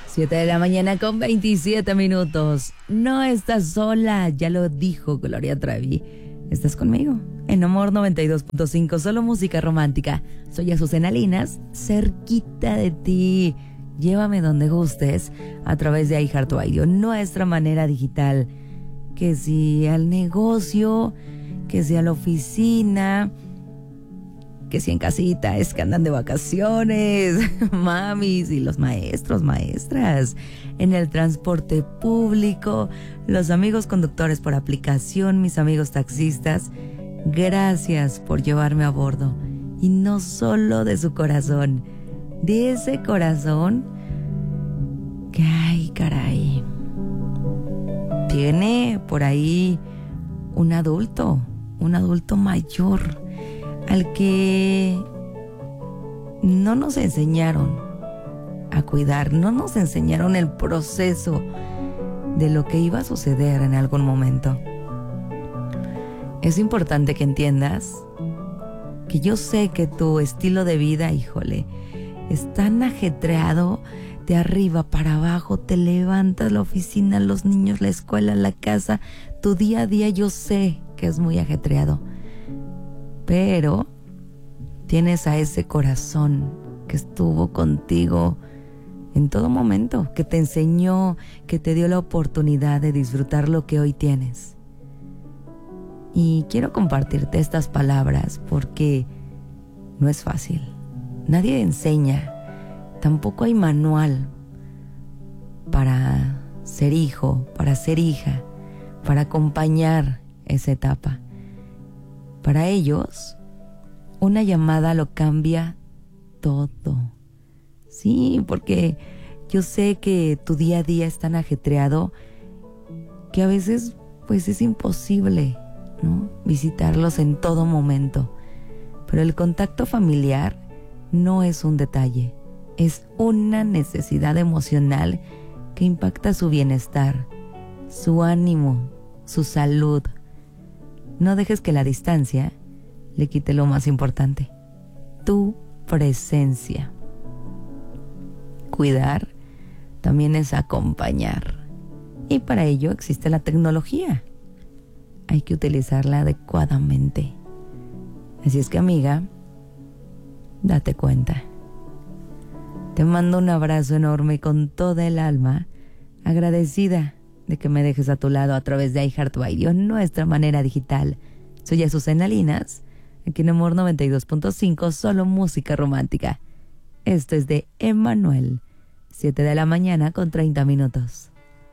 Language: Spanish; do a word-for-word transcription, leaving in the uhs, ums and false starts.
siete de la mañana con veintisiete minutos. No estás sola, ya lo dijo Gloria Trevi. Estás conmigo en Amor noventa y dos punto cinco, solo música romántica. Soy Azucena Linas, cerquita de ti. Llévame donde gustes a través de iHeartRadio, nuestra manera digital. Que si al negocio, que si a la oficina, que si en casita, es que andan de vacaciones, mamis y los maestros, maestras, en el transporte público, los amigos conductores por aplicación, mis amigos taxistas, gracias por llevarme a bordo. Y no solo de su corazón, de ese corazón que, ay, caray, tiene por ahí un adulto, un adulto mayor, al que no nos enseñaron a cuidar, no nos enseñaron el proceso de lo que iba a suceder en algún momento. Es importante que entiendas que yo sé que tu estilo de vida, híjole, es tan ajetreado de arriba para abajo, te levantas, la oficina, los niños, la escuela, la casa, tu día a día, yo sé que es muy ajetreado. Pero tienes a ese corazón que estuvo contigo en todo momento, que te enseñó, que te dio la oportunidad de disfrutar lo que hoy tienes. Y quiero compartirte estas palabras porque no es fácil. Nadie enseña, tampoco hay manual para ser hijo, para ser hija, para acompañar esa etapa. Para ellos, una llamada lo cambia todo. Sí, porque yo sé que tu día a día es tan ajetreado que a veces pues es imposible, ¿no?, visitarlos en todo momento. Pero el contacto familiar no es un detalle, es una necesidad emocional que impacta su bienestar, su ánimo, su salud. No dejes que la distancia le quite lo más importante, tu presencia. Cuidar también es acompañar. Y para ello existe la tecnología. Hay que utilizarla adecuadamente. Así es que, amiga, date cuenta. Te mando un abrazo enorme con toda el alma, agradecida de que me dejes a tu lado a través de iHeartRadio, nuestra manera digital. Soy Azucena Linas, aquí en Amor noventa y dos punto cinco, solo música romántica. Esto es de Emmanuel, siete de la mañana con treinta minutos.